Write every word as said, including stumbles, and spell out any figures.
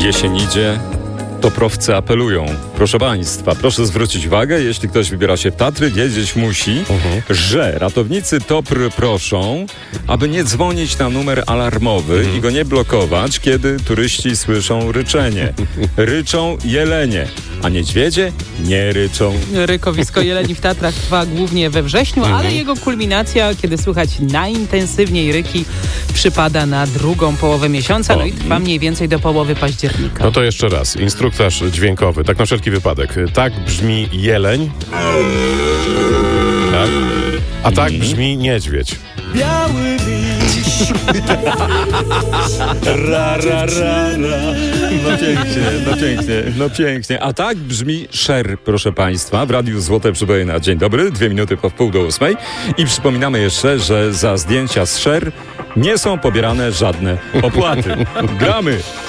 Jesień idzie, toprowcy apelują. Proszę Państwa, proszę zwrócić uwagę, jeśli ktoś wybiera się w Tatry, wiedzieć musi, uh-huh. że ratownicy Topr proszą, aby nie dzwonić na numer alarmowy uh-huh. i go nie blokować, kiedy turyści słyszą ryczenie. Ryczą jelenie, a niedźwiedzie nie ryczą. Rykowisko jeleni w Tatrach trwa głównie we wrześniu, uh-huh. ale jego kulminacja, kiedy słychać najintensywniej ryki, przypada na drugą połowę miesiąca, no i trwa mniej więcej do połowy października. No to jeszcze raz, instruktaż dźwiękowy, tak na wszelki wypadek. Tak brzmi jeleń, tak? A tak brzmi niedźwiedź. Biały liść. Ra, ra, ra, ra. No pięknie, no pięknie, no pięknie. A tak brzmi Sher, proszę Państwa, w Radiu Złote Przyboje na dzień dobry, dwie minuty po wpół do ósmej. I przypominamy jeszcze, że za zdjęcia z Sher nie są pobierane żadne opłaty. Gramy!